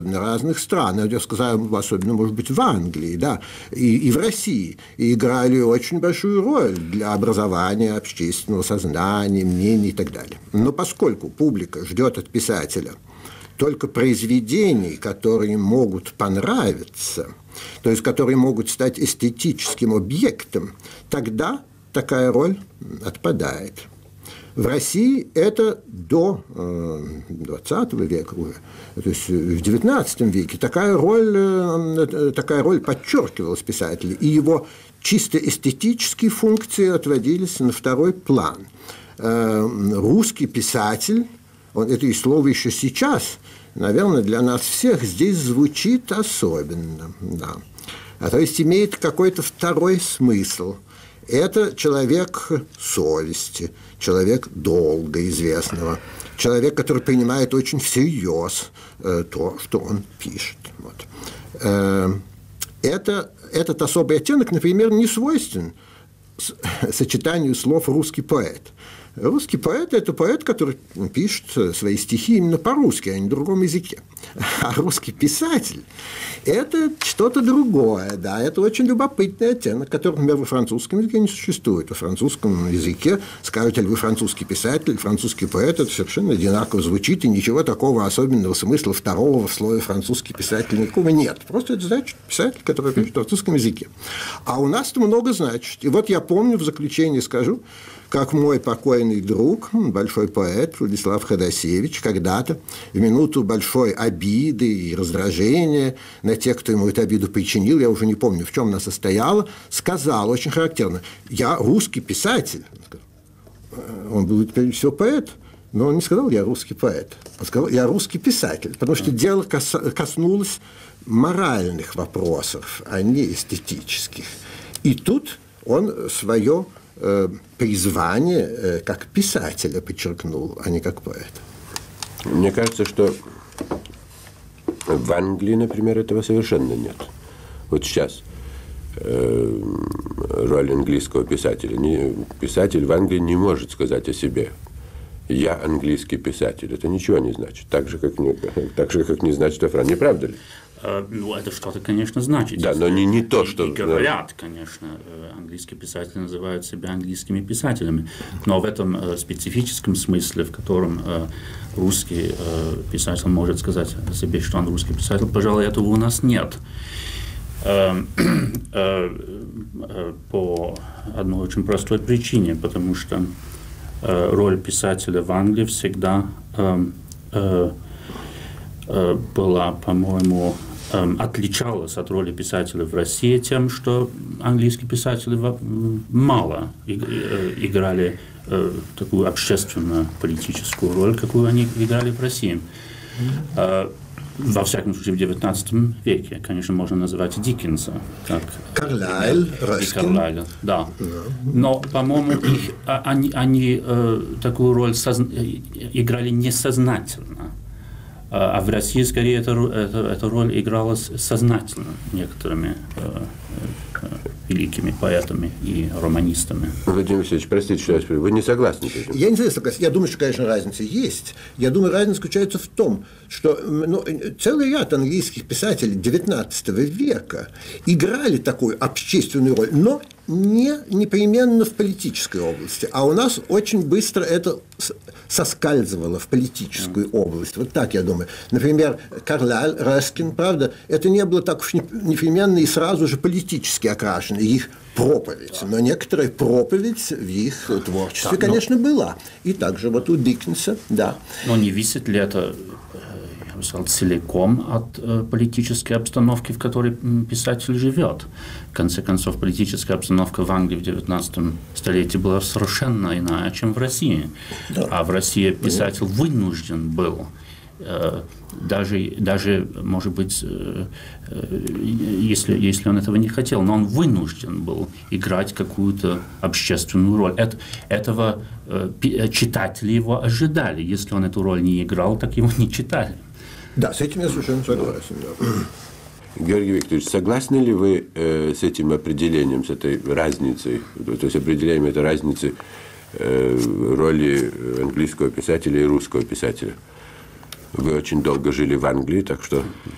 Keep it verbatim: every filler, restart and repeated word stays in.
разных стран, я сказал, особенно, может быть, в Англии, да, и, и в России, и играли очень большую роль для образования общественного сознания, мнений и так далее. Но поскольку публика ждет от писателя только произведений, которые могут понравиться, то есть которые могут стать эстетическим объектом, тогда такая роль отпадает. В России это до двадцатого века уже, то есть в девятнадцатом веке такая роль, такая роль подчеркивалась писателем, и его чисто эстетические функции отводились на второй план. Русский писатель, он, это и слово еще сейчас, наверное, для нас всех здесь звучит особенно, да. А то есть имеет какой-то второй смысл. Это человек совести, человек долга известного, человек, который принимает очень всерьез э, то, что он пишет. Вот. Э, это, этот особый оттенок, например, не свойствен сочетанию слов «русский поэт». Русский поэт – это поэт, который пишет свои стихи именно по-русски, а не на другом языке. А русский писатель – это что-то другое, да, это очень любопытный оттенок, который, например, во французском языке не существует. Во французском языке, скажете ли вы французский писатель, французский поэт – это совершенно одинаково звучит, и ничего такого особенного смысла второго в слое французский писатель никакого нет. Просто это значит писатель, который пишет на французском языке. А у нас-то много значит. И вот я помню, в заключение скажу, как мой покойный друг, большой поэт Владислав Ходосевич, когда-то в минуту большой обиды и раздражения на тех, кто ему эту обиду причинил, я уже не помню, в чем она состояла, сказал очень характерно: «Я русский писатель». Он был, прежде всего, поэт, но он не сказал: «Я русский поэт». Он сказал: «Я русский писатель», потому что дело коснулось моральных вопросов, а не эстетических. И тут он свое призвание как писателя подчеркнул, а не как поэта. Мне кажется, что в Англии, например, этого совершенно нет. Вот сейчас э, роль английского писателя. Не, писатель в Англии не может сказать о себе: «Я английский писатель». Это ничего не значит. Так же, как не, так же, как не значит во Франции. Не правда ли? Ну, это что-то, конечно, значит. Да, но не, не то, что... И говорят, конечно, английские писатели называют себя английскими писателями, но в этом специфическом смысле, в котором русский писатель может сказать о себе, что он русский писатель, пожалуй, этого у нас нет. По одной очень простой причине, потому что роль писателя в Англии всегда была, по-моему, отличалась от роли писателя в России тем, что английские писатели мало играли такую общественную политическую роль, какую они играли в России. Во всяком случае, в девятнадцатом веке, конечно, можно называть Диккенса. Как Карлайль, Раскин. Да. Но, по-моему, их, они, они такую роль созна... играли несознательно. А в России, скорее, эта, эта, эта роль игралась сознательно некоторыми э, э, великими поэтами и романистами. Владимир Васильевич, простите, что я спрошу, вы не согласны с этим? Я не согласен. Я думаю, что, конечно, разница есть. Я думаю, разница заключается в том, что ну, целый ряд английских писателей девятнадцатого века играли такую общественную роль, но не непременно в политической области, а у нас очень быстро это соскальзывало в политическую область. Вот так я думаю. Например, Карлайль, Раскин, правда, это не было так уж непременно и сразу же политически окрашено, их проповедь. Но некоторая проповедь в их творчестве, да, конечно, но... была. И также вот у Диккенса, да. Но не висит ли это, я бы сказал, целиком от э, политической обстановки, в которой писатель живет? В конце концов, политическая обстановка в Англии в девятнадцатом столетии была совершенно иная, чем в России. Да. А в России писатель вынужден был, э, даже, даже, может быть, э, э, если, если он этого не хотел, но он вынужден был играть какую-то общественную роль. Это, этого э, читатели его ожидали. Если он эту роль не играл, так его не читали. Да, с этим я совершенно согласен. Да. Георгий Викторович, согласны ли вы э, с этим определением, с этой разницей, то есть определением этой разницы э, роли английского писателя и русского писателя? Вы очень долго жили в Англии, так что